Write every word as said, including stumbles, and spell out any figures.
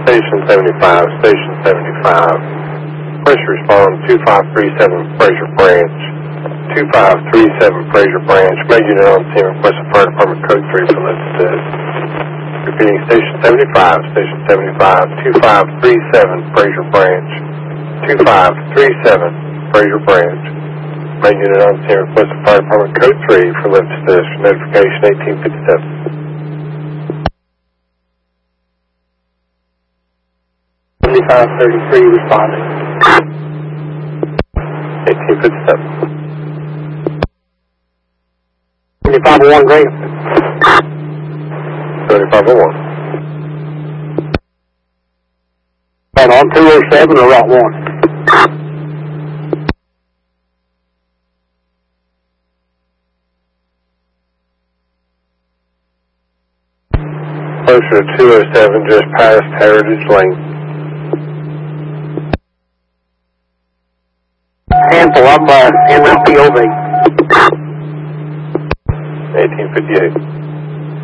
Station seventy-five, Station seventy-five. Pressure respond two five three seven Fraser Branch. two five three seven Fraser Branch. Main unit on scene request a fire department code three for lift assist. Repeating Station seventy-five, Station seventy-five, two five three seven Fraser Branch. two five three seven Fraser Branch. Main unit on scene request a fire department code three for lift assist. Notification eighteen fifty-seven. seventy-five thirty-three responding. eighteen fifty-seven. seventy-five oh one Green. seventy-five oh one. And on two oh seven or Route one? Closer to two oh seven, just past Heritage Lane. Handful, I'm uh, in the P O V. eighteen fifty-eight.